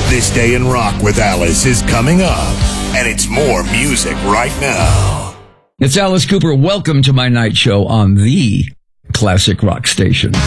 This Day in Rock with Alice is coming up, and it's more music right now. It's Alice Cooper. Welcome to my night show on the Classic Rock Station.